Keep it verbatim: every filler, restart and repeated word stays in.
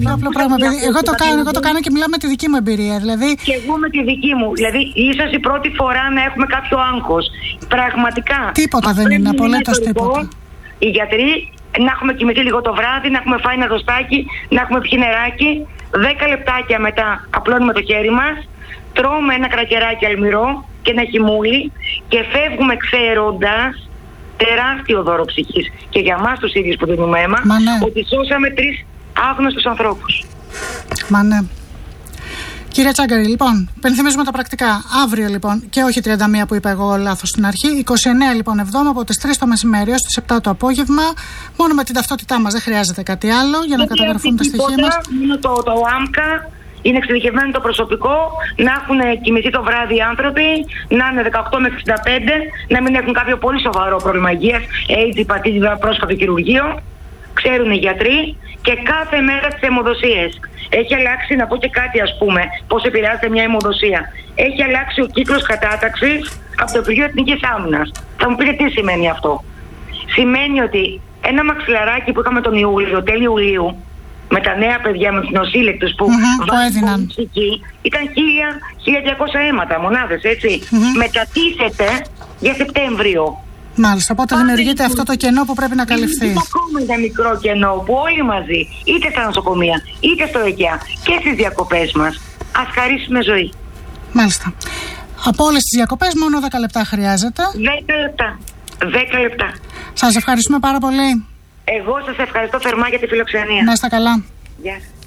πιο απλό πράγμα. Εγώ το κάνω, εγώ το κάνω και μιλάω με τη δική μου εμπειρία. Δηλαδή... Και εγώ με τη δική μου. Δηλαδή, ίσως η πρώτη φορά να έχουμε κάποιο άγχος. Πραγματικά. Τίποτα δεν είναι, απολύτως τίποτα. Οι γιατροί να έχουμε κοιμηθεί λίγο το βράδυ, να έχουμε φάει ένα δοστάκι, να έχουμε πιει νεράκι. Δέκα λεπτάκια μετά απλώνουμε το χέρι μας, τρώμε ένα κρακεράκι αλμυρό και ένα χυμούλι και φεύγουμε ξέροντας τεράστιο δώρο ψυχής και για μας τους ίδιους που δίνουμε αίμα, ναι, ότι σώσαμε τρεις άγνωστους ανθρώπους. Μα ναι. Κύριε Τσάγκαρη, λοιπόν, πενθυμίζουμε τα πρακτικά. Αύριο λοιπόν, και όχι τριάντα μία που είπα εγώ λάθος στην αρχή, είκοσι εννέα λοιπόν εβδόμου από τις τρεις το μεσημέρι ως τις επτά το απόγευμα. Μόνο με την ταυτότητά μας, δεν χρειάζεται κάτι άλλο για να καταγραφούν τα στοιχεία μας. Είναι το, το ΆΜΚΑ, είναι εξειδικευμένο το προσωπικό, να έχουν κοιμηθεί το βράδυ οι άνθρωποι, να είναι δεκαοκτώ με εξήντα πέντε, να μην έχουν κάποιο πολύ σοβαρό πρόβλημα υγείας, AIDS, υπατήτη, πρόσφατο χειρουργείο. Ξέρουν οι γιατροί και κάθε μέρα τις αιμοδοσίες. Έχει αλλάξει, να πω και κάτι ας πούμε, πώς επηρεάζεται μια αιμοδοσία. Έχει αλλάξει ο κύκλος κατάταξης από το Υπουργείο Εθνικής Άμυνας. Θα μου πείτε τι σημαίνει αυτό. Σημαίνει ότι ένα μαξιλαράκι που είχαμε τον Ιούλιο, τέλη Ιουλίου, με τα νέα παιδιά, με τους νοσήλεκτους που mm-hmm, έδιναν ήταν χίλια διακόσια αίματα, μονάδες, έτσι. Mm-hmm. Μετατίθεται για Σεπτέμβριο. Μάλιστα, οπότε Πάμε δημιουργείται αυτό το κενό που πρέπει να καλυφθεί. Είναι ακόμα ένα μικρό κενό που όλοι μαζί, είτε στα νοσοκομεία, είτε στο ΕΚΕΑ και στις διακοπές μας, ας χαρίσουμε ζωή. Μάλιστα. Από όλες τις διακοπές μόνο δέκα λεπτά χρειάζεται. δέκα λεπτά. δέκα λεπτά. Σας ευχαριστούμε πάρα πολύ. Εγώ σας ευχαριστώ θερμά για τη φιλοξενία. Να είστε καλά. Γεια σας.